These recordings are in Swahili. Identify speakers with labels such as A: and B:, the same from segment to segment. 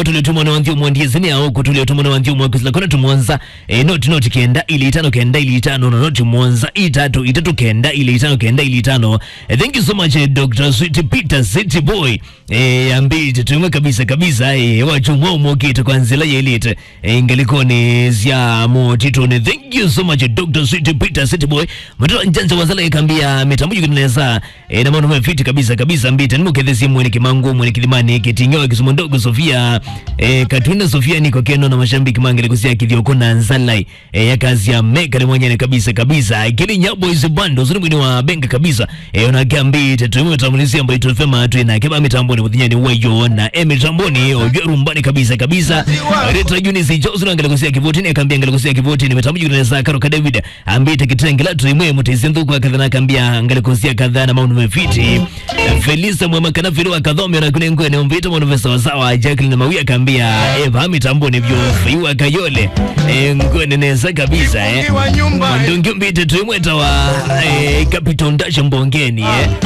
A: Tulio tumona wanthi umwandizini au kutulio tumona wanthi umwakuzila kona tumonza noti kenda ili itano kenda ili itano na noti monza itatu kenda ili itano kenda ili itano. Thank you so much Dr. Sweet Peter City Boy ambiti tume kabisa wachumwa umokito kwa nzila yelite ingelikoni zia motitone. Thank you so much Dr. Sweet Peter City Boy matola njanja wazala ikambia mitambuji kuneza na manu mefiti kabisa ambiti nimukethesi mwene kimangu mwene kilimani kitinyo kisumondogo Sofia Katuna Sofia niko keno na mashambiki mangele kusia kithioko na nzalai ya kazi ya meka ni mwenye kabisa kili nyabo izi bando zuni mwini wa benga kabisa unakambi tetumu tamulisi mba itufema atu ina keba mitamboni muthinyani uwayo na mitamboni ujua rumbani kabisa Rita Junisi Josu na ngele kusia kivoti ni kambia ngele kusia kivoti ni metamuji kuneza Karoka David ambita kitengela tuimwe mutizindu kwa kadhana kambia ngele kusia kadhana maunu mefiti Felisa mwema kanafiri wa kadhomi na kune ngwe ni umbita mwanuvesa wasawa Jacqueline Mawia kambia Eva mitamboni vyo fiwa kayole ngwe neza kabisa Mandungi umbita tuimweta wa Capital Ndasha Mbongeni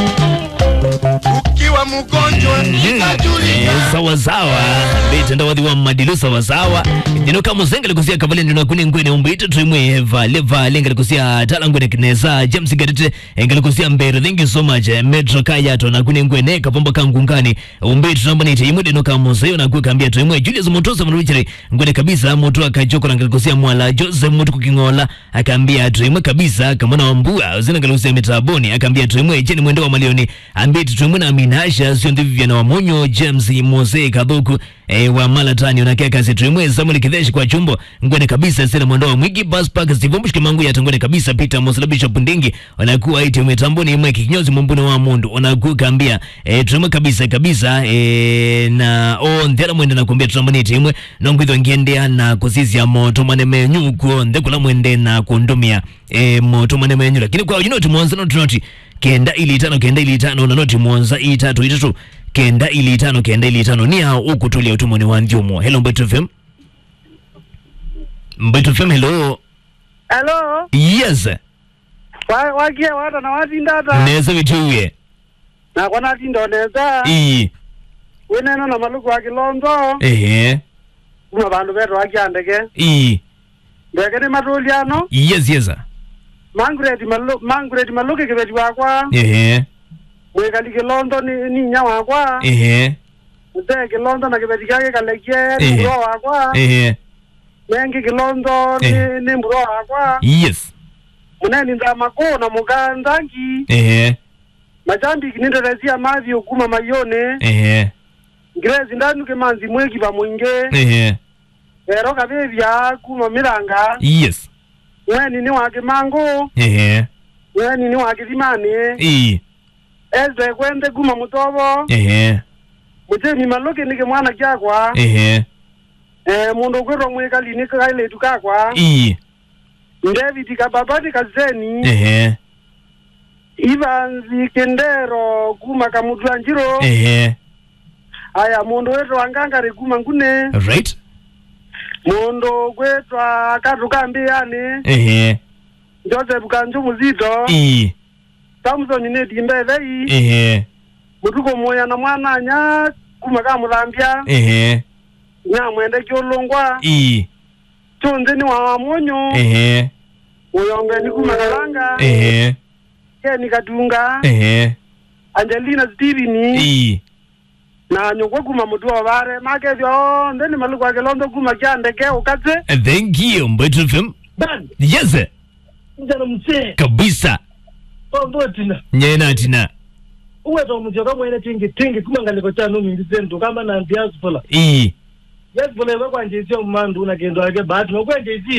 B: ukiwa mgonjwa
A: sawa bete ndawadhi wa madilu sawa nino kama zengele kusia kavale nino kune ngwene umbita tuimwe Eva leva lengele kusia tala ngwene kineza James Gadete ngele kusia mbere. Thank you so much Metro Kayato na kune ngwene kapomba kangungani umbita tunamba nite imude no kama zeyo na kuambia tuimwe Julius Motosa mnuichire ngwene kabisa moto akajoko ngele kusia mwala Joseph Mutu kukingola akambia tuimwe kabisa kama na wambua zina ngele kusia metaboni akambia tuimwe Jeni Mwendo wa Malioni ambita tuimwe na Minasha sio ndivyo na Wamonyo James Mose Kadhuku wa Malatani unakia kazi tuimwe Samuel Kitheshi kwa chumbo ngwene kabisa sina mwendo wa Mwigi Bus Park Sivumbushke mangu ya tangwene kabisa Peter Mosela Bishop Ndingi wanakuwa iti umetamboni imwe kikinyozi mumbuno wa mundu wanakuwa kambia tuimwe kabisa na ndela mwende na kumbia tutamboni iti imwe nongwitho ngiendea na kusisi ya moto maneme nyuko ndekula mwende na kundumia moto maneme nyu lakini kwa ujino tumonza noti kenda ili itano na noti monza itatu kenda ili itano ni hao uku tulia utumoni wanjumo. Hello Mbeto FM. Hello. Yes.
C: Wakia wata na wati ndata
A: neza vituwe
C: na kwa nati ndoneza weneno na maluku waki lonzo uma bandu beto waki andeke ndeke ni matuliano.
A: Yes
C: mangureti maluki kibeti wakwa mwekali kilondo ni nya wakwa mzee kilondo na kibeti kake kalekie ni mburo wakwa mengi kilondo ni mburo wakwa.
A: Yes
C: muneni ndamako na mugandangi majambi kinindorezia mavi ukuma mayone ngirezi ndanu kemanzi mweki pa mwinge ero kabebya kuma milanga.
A: Yes
C: mweni ni wake mango mweni ni wake zimani ezwe kwende kuma mutobo mutemi maloke nike mwana kyakwa mundu kwero mwekali nika kaile tukakwa David kababati kazeni Ivanzi kendero kuma kamutwa njiro aya mundu wetu wangangari kuma ngune
A: right
C: mundu kwetwa katukambiyani Joseph Kanju Muzito Samson nedi mbevei mutuko moya na mwananya kuma kamulambya nyamwende kyolongwa chonzeni wa Wamonyo uyongeni kuma kalanga Keni Katunga Angelina Steveni na nyogwa kuma mutu wa bare makevyo ndeni maluku wake londo kuma kiandeke ukatse.
A: Thank you Mbeto FM.
C: Dan
A: Yes
C: njana mse
A: kabisa
C: ombo tina
A: nyena tina
C: uwe to mjoka mwene tingi kuma ngaliko chanu mingizendu kama na diaspora
A: yes
C: bole kwa njezi yo mmandu unagendo wake bahati ngokwenje